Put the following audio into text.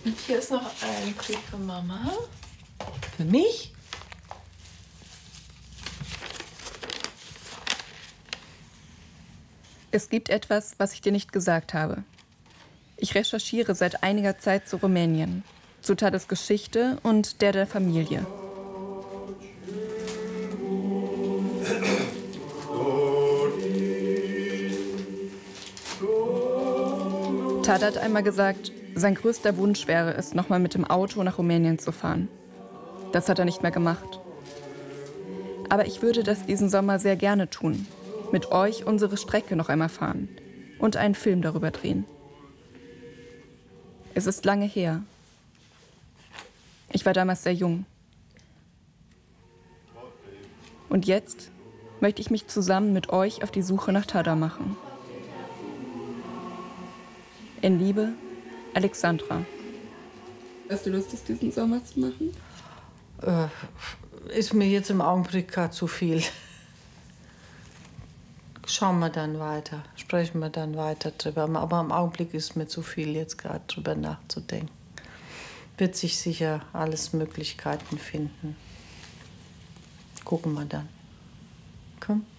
Und hier ist noch ein Brief von Mama. Für mich? Es gibt etwas, was ich dir nicht gesagt habe. Ich recherchiere seit einiger Zeit zu Rumänien, zu Tadas Geschichte und der Familie. Tada hat einmal gesagt, sein größter Wunsch wäre es, nochmal mit dem Auto nach Rumänien zu fahren. Das hat er nicht mehr gemacht. Aber ich würde das diesen Sommer sehr gerne tun. Mit euch unsere Strecke noch einmal fahren und einen Film darüber drehen. Es ist lange her. Ich war damals sehr jung. Und jetzt möchte ich mich zusammen mit euch auf die Suche nach Tada machen. In Liebe, Alexandra. Hast du Lust, das diesen Sommer zu machen? Ist mir jetzt im Augenblick gerade zu viel. Schauen wir dann weiter, sprechen wir dann weiter drüber. Aber im Augenblick ist mir zu viel, jetzt gerade drüber nachzudenken. Wird sich sicher alles Möglichkeiten finden. Gucken wir dann. Komm.